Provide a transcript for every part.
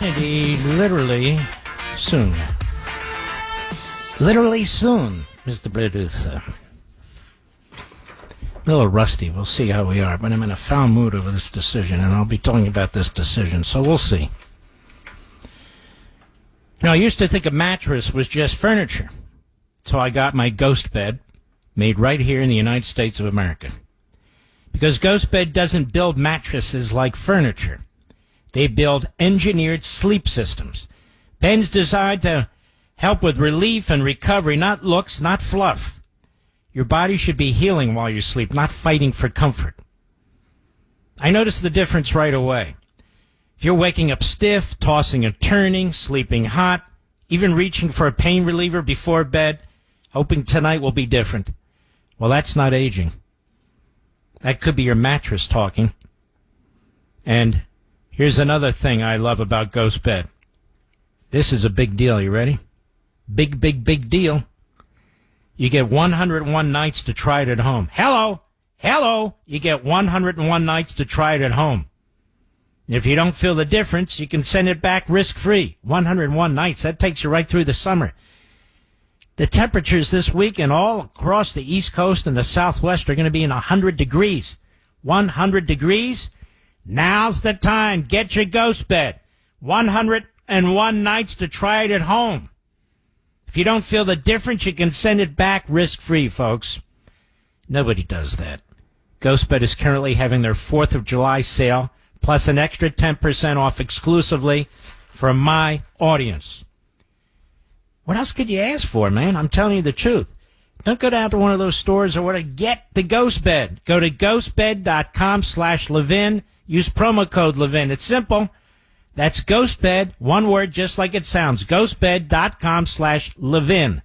Hannity literally soon. Literally soon, Mr. Producer. A little rusty. We'll see how we are. But I'm in a foul mood over this decision, and I'll be talking about this decision, so we'll see. Now, I used to think a mattress was just furniture. So I got my Ghost Bed, made right here in the United States of America. Because Ghost Bed doesn't build mattresses like furniture. They build engineered sleep systems. Beds designed to help with relief and recovery, not looks, not fluff. Your body should be healing while you sleep, not fighting for comfort. I noticed the difference right away. If you're waking up stiff, tossing and turning, sleeping hot, even reaching for a pain reliever before bed, hoping tonight will be different, well, that's not aging. That could be your mattress talking. And here's another thing I love about Ghost Bed. This is a big deal. You ready? Big, big, big deal. You get 101 nights to try it at home. Hello! Hello! You get 101 nights to try it at home. If you don't feel the difference, you can send it back risk-free. 101 nights. That takes you right through the summer. The temperatures this weekend all across the East Coast and the Southwest are going to be in 100 degrees. 100 degrees? Now's the time. Get your Ghost Bed. 101 nights to try it at home. If you don't feel the difference, you can send it back risk-free, folks. Nobody does that. Ghost Bed is currently having their 4th of July sale, plus an extra 10% off exclusively for my audience. What else could you ask for, man? I'm telling you the truth. Don't go down to one of those stores or whatever. Get the Ghost Bed. Go to ghostbed.com/Levin. Use promo code Levin. It's simple. That's Ghost Bed, one word, just like it sounds. Ghostbed.com/Levin.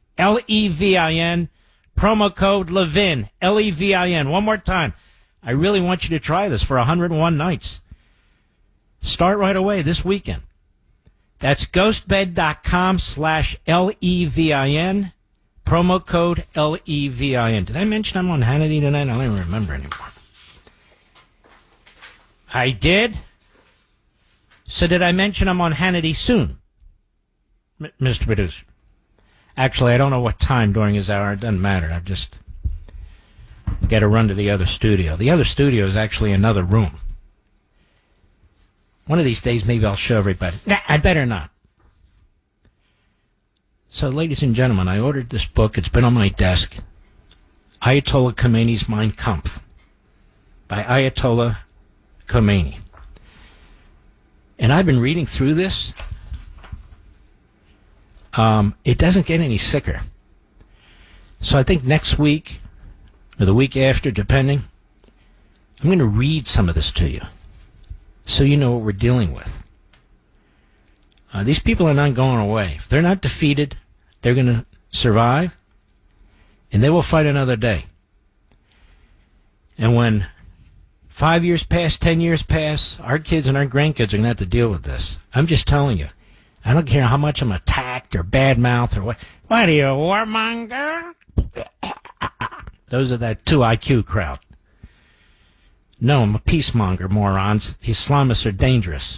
Levin. Promo code Levin. Levin. One more time. I really want you to try this for 101 nights. Start right away this weekend. That's ghostbed.com/Levin. Promo code Levin. Did I mention I'm on Hannity tonight? I don't even remember anymore. I did? So did I mention I'm on Hannity soon, Mr. Producer? Actually, I don't know what time during his hour. It doesn't matter. I've just got to run to the other studio. The other studio is actually another room. One of these days, maybe I'll show everybody. Nah, I better not. So, ladies and gentlemen, I ordered this book. It's been on my desk. Ayatollah Khomeini's Mein Kampf by Ayatollah Khomeini. And I've been reading through this. It doesn't get any sicker. So I think next week, or the week after, depending, I'm going to read some of this to you so you know what we're dealing with. These people are not going away. If they're not defeated, they're going to survive, and they will fight another day. And when 5 years pass, 10 years pass, our kids and our grandkids are going to have to deal with this. I'm just telling you. I don't care how much I'm attacked or bad-mouthed or what. What are you, a warmonger? Those are that 2 IQ crowd. No, I'm a peacemonger, morons. The Islamists are dangerous.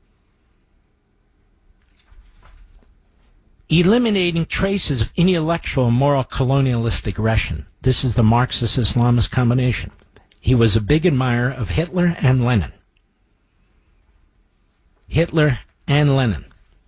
Eliminating traces of intellectual and moral colonialist aggression. This is the Marxist-Islamist combination. He was a big admirer of Hitler and Lenin. Hitler and Lenin.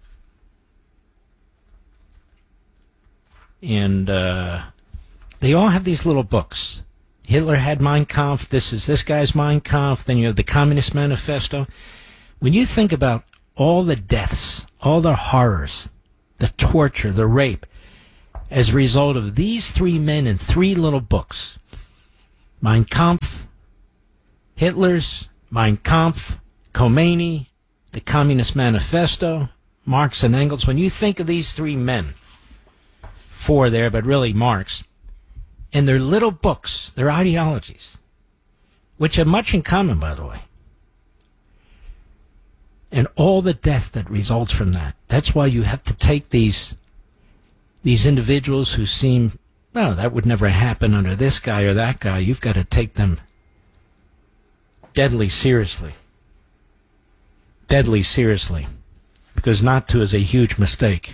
And they all have these little books. Hitler had Mein Kampf. This is this guy's Mein Kampf. Then you have the Communist Manifesto. When you think about all the deaths, all the horrors, the torture, the rape, as a result of these 3 men in 3 little books, Mein Kampf, Hitler's Mein Kampf, Khomeini, the Communist Manifesto, Marx and Engels. When you think of these 3 men, 4 there, but really Marx, and their little books, their ideologies, which have much in common, by the way, and all the death that results from that. That's why you have to take these individuals who seem, well, that would never happen under this guy or that guy. You've got to take them deadly seriously. Deadly seriously. because not to is a huge mistake.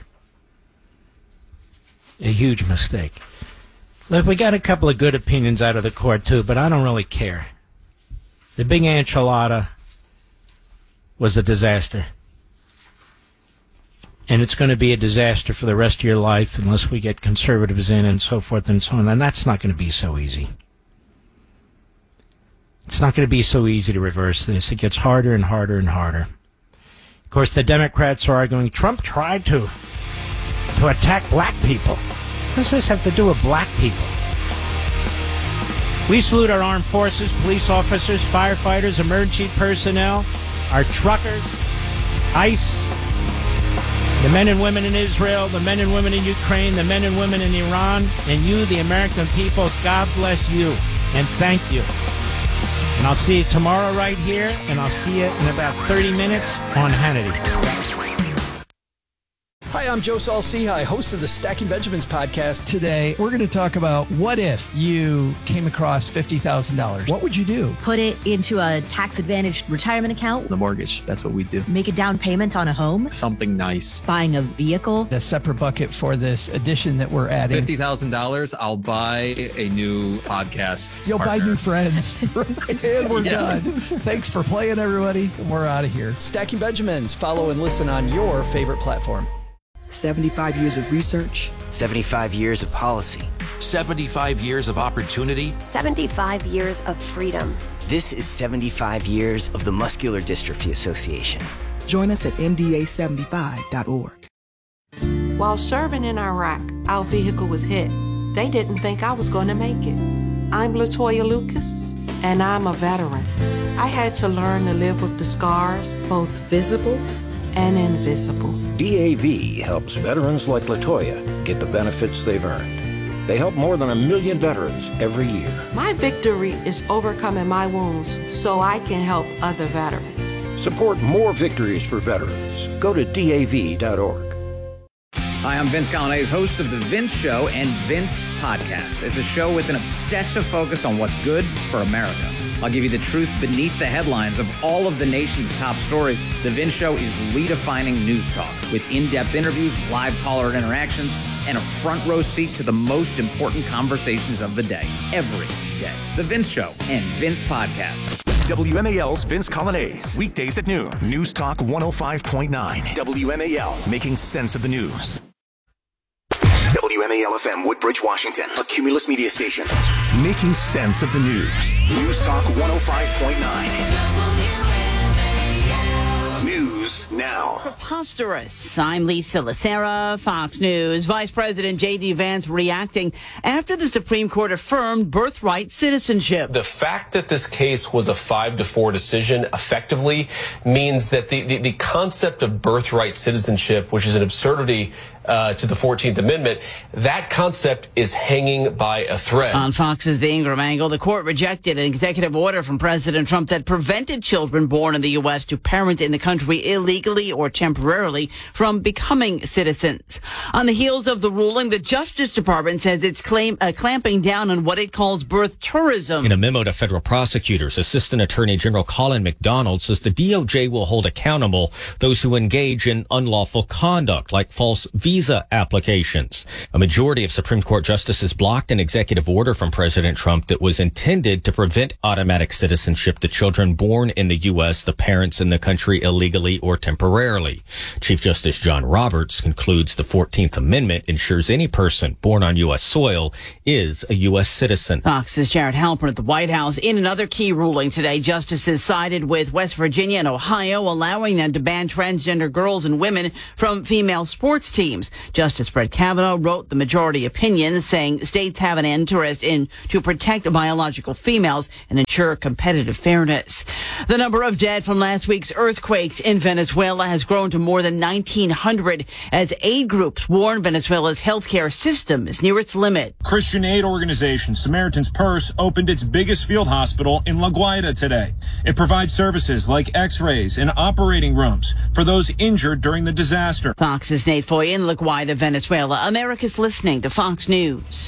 A huge mistake. Look, we got a couple of good opinions out of the court, too, but I don't really care. The big enchilada was a disaster. And it's going to be a disaster for the rest of your life unless we get conservatives in and so forth and so on. And that's not going to be so easy. It's not going to be so easy to reverse this. It gets harder and harder and harder. Of course, the Democrats are arguing Trump tried to attack black people. What does this have to do with black people? We salute our armed forces, police officers, firefighters, emergency personnel, our truckers, ICE, the men and women in Israel, the men and women in Ukraine, the men and women in Iran, and you, the American people. God bless you, and thank you. And I'll see you tomorrow right here, and I'll see you in about 30 minutes on Hannity. Hi, I'm Joe Saul-Sehy, host of the Stacking Benjamins podcast. Today, we're going to talk about what if you came across $50,000. What would you do? Put it into a tax-advantaged retirement account. The mortgage, that's what we do. Make a down payment on a home. Something nice. Buying a vehicle. A separate bucket for this addition that we're adding. $50,000, I'll buy a new podcast You'll partner. buy new friends. And we're done. Thanks for playing, everybody. And we're out of here. Stacking Benjamins. Follow and listen on your favorite platform. 75 years of research. 75 years of policy. 75 years of opportunity. 75 years of freedom. This is 75 years of the Muscular Dystrophy Association. Join us at mda75.org. While serving in Iraq, our vehicle was hit. They didn't think I was going to make it. I'm LaToya Lucas, and I'm a veteran. I had to learn to live with the scars, both visible and invisible. DAV helps veterans like LaToya get the benefits they've earned. They help more than 1 million veterans every year. My victory is overcoming my wounds so I can help other veterans. Support more victories for veterans. Go to DAV.org. Hi, I'm Vince Coglianese, host of The Vince Show and Vince Podcast. It's a show with an obsessive focus on what's good for America. I'll give you the truth beneath the headlines of all of the nation's top stories. The Vince Show is redefining news talk with in-depth interviews, live caller interactions, and a front row seat to the most important conversations of the day, every day. The Vince Show and Vince Podcast. WMAL's Vince Coglianese. Weekdays at noon. News Talk 105.9. WMAL. Making sense of the news. WMAL-FM, Woodbridge, Washington. A Cumulus media station. Making sense of the news. News Talk 105.9. News now. Preposterous. I'm Lisa Lacera, Fox News. Vice President J.D. Vance reacting after the Supreme Court affirmed birthright citizenship. The fact that this case was a 5-4 decision effectively means that the concept of birthright citizenship, which is an absurdity to the 14th Amendment, that concept is hanging by a thread. On Fox's The Ingram Angle, the court rejected an executive order from President Trump that prevented children born in the U.S. to parent in the country illegally or temporarily from becoming citizens. On the heels of the ruling, the Justice Department says it's clamping down on what it calls birth tourism. In a memo to federal prosecutors, Assistant Attorney General Colin McDonald says the DOJ will hold accountable those who engage in unlawful conduct, like false visa applications. A majority of Supreme Court justices blocked an executive order from President Trump that was intended to prevent automatic citizenship to children born in the U.S., the parents in the country illegally or temporarily. Chief Justice John Roberts concludes the 14th Amendment ensures any person born on U.S. soil is a U.S. citizen. Fox's Jared Halpern at the White House. In another key ruling today, justices sided with West Virginia and Ohio, allowing them to ban transgender girls and women from female sports teams. Justice Brett Kavanaugh wrote the majority opinion, saying states have an interest in to protect biological females and ensure competitive fairness. The number of dead from last week's earthquakes in Venezuela has grown to more than 1,900 as aid groups warn Venezuela's healthcare system is near its limit. Christian aid organization Samaritan's Purse opened its biggest field hospital in La Guaira today. It provides services like x-rays and operating rooms for those injured during the disaster. Fox's Nate Foy in La Guaira, Venezuela. America's listening to Fox News.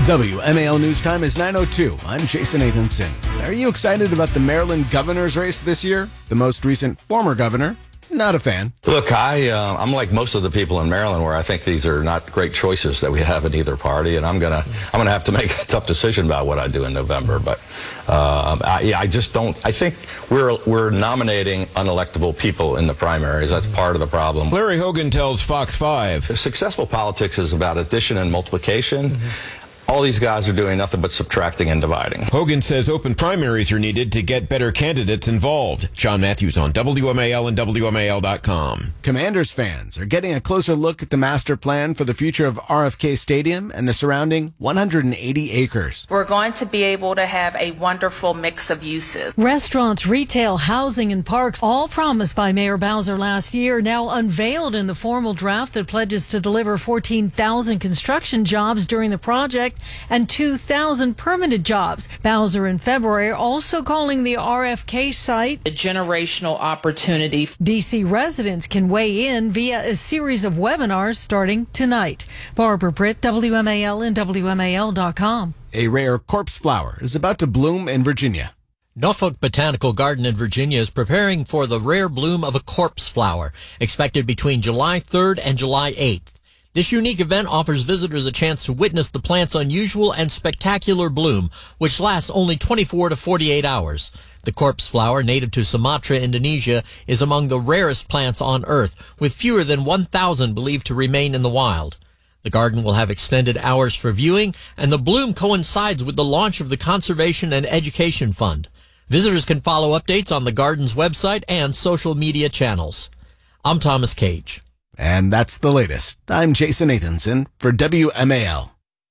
WMAL News Time is 9:02. I'm Jason Nathanson. Are you excited about the Maryland governor's race this year? The most recent former governor, not a fan. Look, I'm like most of the people in Maryland, where I think these are not great choices that we have in either party, and I'm gonna have to make a tough decision about what I do in November. But I just don't. I think we're nominating unelectable people in the primaries. That's part of the problem. Larry Hogan tells Fox 5. Successful politics is about addition and multiplication. All these guys are doing nothing but subtracting and dividing. Hogan says open primaries are needed to get better candidates involved. John Matthews on WMAL and WMAL.com. Commanders fans are getting a closer look at the master plan for the future of RFK Stadium and the surrounding 180 acres. We're going to be able to have a wonderful mix of uses. Restaurants, retail, housing, and parks, all promised by Mayor Bowser last year, now unveiled in the formal draft that pledges to deliver 14,000 construction jobs during the project and 2,000 permanent jobs. Bowser in February also calling the RFK site a generational opportunity. D.C. residents can weigh in via a series of webinars starting tonight. Barbara Britt, WMAL and WMAL.com. A rare corpse flower is about to bloom in Virginia. Norfolk Botanical Garden in Virginia is preparing for the rare bloom of a corpse flower, expected between July 3rd and July 8th. This unique event offers visitors a chance to witness the plant's unusual and spectacular bloom, which lasts only 24 to 48 hours. The corpse flower, native to Sumatra, Indonesia, is among the rarest plants on Earth, with fewer than 1,000 believed to remain in the wild. The garden will have extended hours for viewing, and the bloom coincides with the launch of the Conservation and Education Fund. Visitors can follow updates on the garden's website and social media channels. I'm Thomas Cage. And that's the latest. I'm Jason Nathanson for WMAL.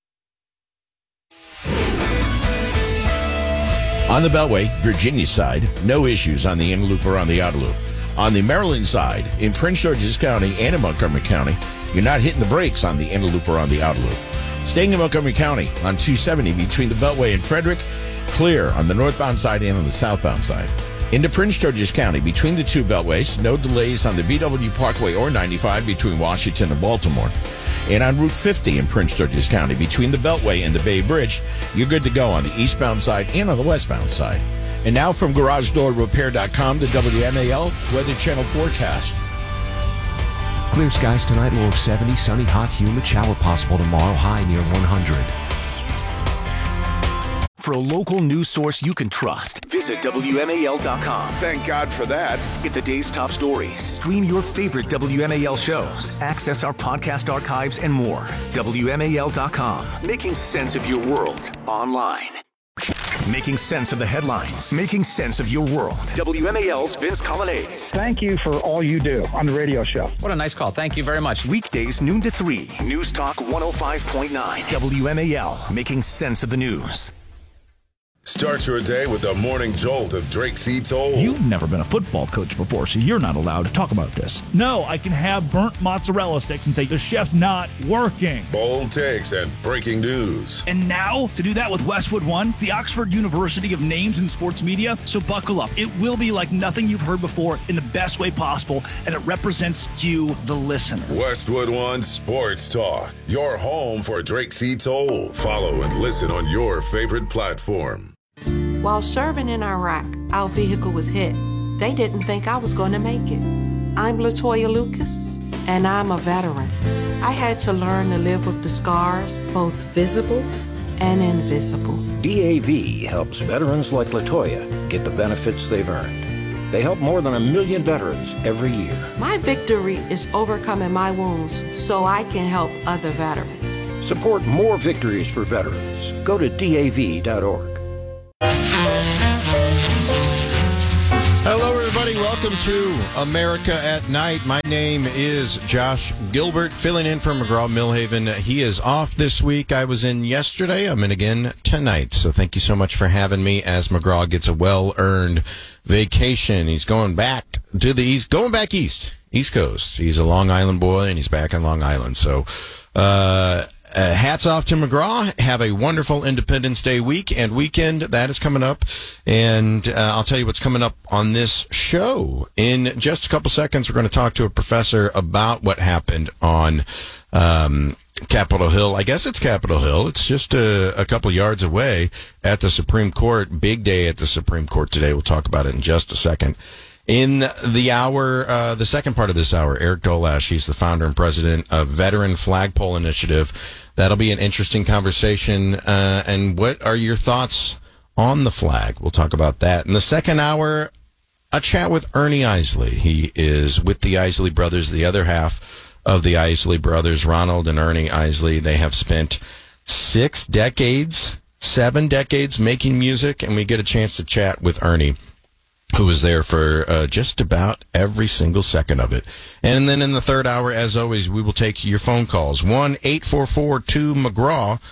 On the Beltway, Virginia side, no issues on the inner loop or on the outer loop. On the Maryland side, in Prince George's County and in Montgomery County, you're not hitting the brakes on the inner loop or on the outer loop. Staying in Montgomery County on 270 between the Beltway and Frederick, clear on the northbound side and on the southbound side. Into Prince George's County, between the two beltways, no delays on the BW Parkway or 95 between Washington and Baltimore. And on Route 50 in Prince George's County, between the Beltway and the Bay Bridge, you're good to go on the eastbound side and on the westbound side. And now from GarageDoorRepair.com, the WMAL Weather Channel forecast. Clear skies tonight, low of 70, sunny, hot, humid, shower possible tomorrow, high near 100. For a local news source you can trust, visit WMAL.com. Thank God for that. Get the day's top stories, stream your favorite WMAL shows, access our podcast archives, and more. WMAL.com, making sense of your world online. Making sense of the headlines, making sense of your world. WMAL's Vince Colonnese. Thank you for all you do on the radio show. What a nice call. Thank you very much. Weekdays, noon to 3. News Talk 105.9. WMAL, making sense of the news. Start your day with the morning jolt of Drake C. Toll. You've never been a football coach before, so you're not allowed to talk about this. No, I can have burnt mozzarella sticks and say, the chef's not working. Bold takes and breaking news. And now, to do that with Westwood One, the Oxford University of Names in Sports Media. So buckle up. It will be like nothing you've heard before in the best way possible, and it represents you, the listener. Westwood One Sports Talk, your home for Drake C. Toll. Follow and listen on your favorite platform. While serving in Iraq, our vehicle was hit. They didn't think I was going to make it. I'm LaToya Lucas, and I'm a veteran. I had to learn to live with the scars, both visible and invisible. DAV helps veterans like LaToya get the benefits they've earned. They help more than 1 million veterans every year. My victory is overcoming my wounds so I can help other veterans. Support more victories for veterans. Go to DAV.org. Hello, everybody. Welcome to America at Night. My name is Josh Gilbert, filling in for McGraw-Milhaven. He is off this week. I was in yesterday. I'm in again tonight. So thank you so much for having me as McGraw gets a well-earned vacation. He's going back to the east, going back east coast. He's a Long Island boy, and he's back in Long Island. So, hats off to McGraw. Have a wonderful Independence Day week and weekend. That is coming up. And I'll tell you what's coming up on this show. In just a couple seconds, we're going to talk to a professor about what happened on Capitol Hill. I guess it's Capitol Hill. It's just a couple yards away at the Supreme Court. Big day at the Supreme Court today. We'll talk about it in just a second. In the hour, the second part of this hour, Eric Dolash, he's the founder and president of Veteran Flagpole Initiative. That'll be an interesting conversation. And what are your thoughts on the flag? We'll talk about that. In the second hour, a chat with Ernie Isley. He is with the Isley brothers, the other half of the Isley brothers, Ronald and Ernie Isley. They have spent 7 decades making music, and we get a chance to chat with Ernie, who was there for just about every single second of it. And then in the third hour, as always, we will take your phone calls. 1-844-2-McGraw,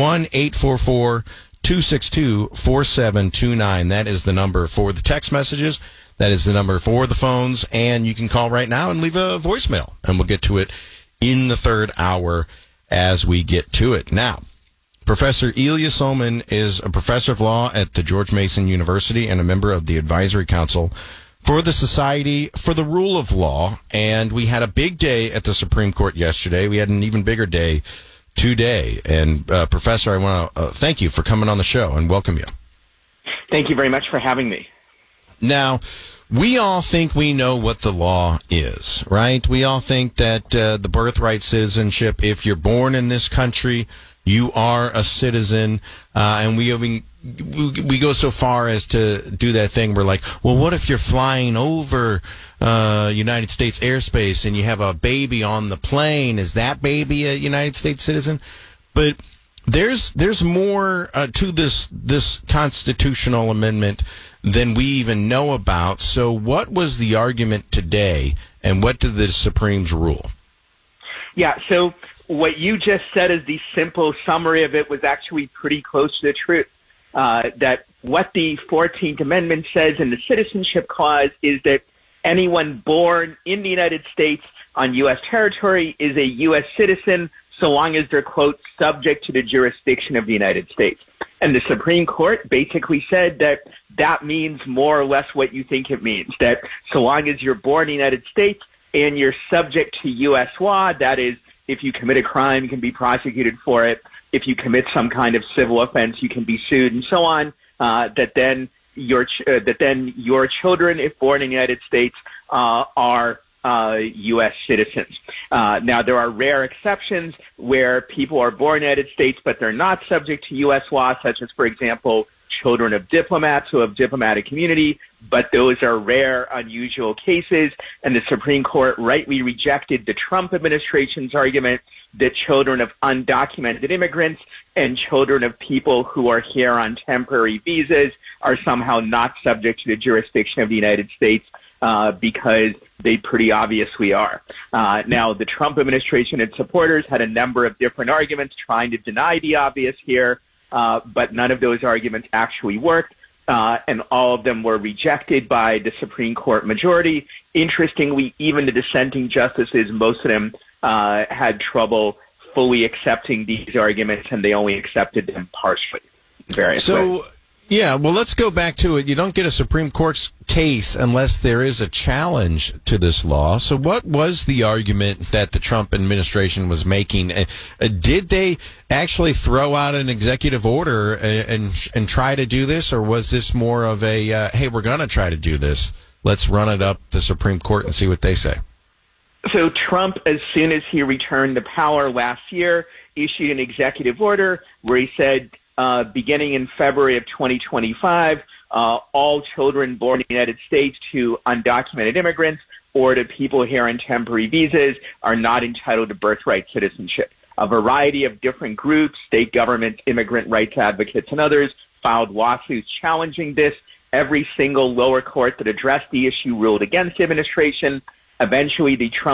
1-844-262-4729. That is the number for the text messages. That is the number for the phones. And you can call right now and leave a voicemail, and we'll get to it in the third hour as we get to it. Now, Professor Ilya Somin is a professor of law at the George Mason University and a member of the Advisory Council for the Society for the Rule of Law. And we had a big day at the Supreme Court yesterday. We had an even bigger day today. And, Professor, I want to thank you for coming on the show and welcome you. Thank you very much for having me. Now, we all think we know what the law is, right? We all think that the birthright citizenship, if you're born in this country, you are a citizen, and we go so far as to do that thing. We're like, well, what if you're flying over United States airspace and you have a baby on the plane? Is that baby a United States citizen? But there's more to this constitutional amendment than we even know about. So what was the argument today, and what did the Supremes rule? Yeah, so what you just said as the simple summary of it was actually pretty close to the truth. That what the 14th Amendment says in the Citizenship Clause is that anyone born in the United States on U.S. territory is a U.S. citizen so long as they're, quote, subject to the jurisdiction of the United States. And the Supreme Court basically said that that means more or less what you think it means, that so long as you're born in the United States and you're subject to U.S. law, that is, if you commit a crime, you can be prosecuted for it. If you commit some kind of civil offense, you can be sued and so on, that then your children, if born in the United States, are U.S. citizens. Now, there are rare exceptions where people are born in the United States, but they're not subject to U.S. law, such as, for example, children of diplomats who have diplomatic immunity, but those are rare, unusual cases. And the Supreme Court rightly rejected the Trump administration's argument that children of undocumented immigrants and children of people who are here on temporary visas are somehow not subject to the jurisdiction of the United States because they pretty obviously are. Now, the Trump administration and supporters had a number of different arguments trying to deny the obvious here, but none of those arguments actually worked, and all of them were rejected by the Supreme Court majority. Interestingly, even the dissenting justices, most of them had trouble fully accepting these arguments, and they only accepted them partially in various ways. Yeah, well, let's go back to it. You don't get a Supreme Court case unless there is a challenge to this law. So what was the argument that the Trump administration was making? Did they actually throw out an executive order and try to do this, or was this more of a, hey, we're going to try to do this. Let's run it up the Supreme Court and see what they say? So Trump, as soon as he returned to power last year, issued an executive order where he said, beginning in February of 2025, all children born in the United States to undocumented immigrants or to people here on temporary visas are not entitled to birthright citizenship. A variety of different groups, state governments, immigrant rights advocates, and others filed lawsuits challenging this. Every single lower court that addressed the issue ruled against the administration. Eventually, the Trump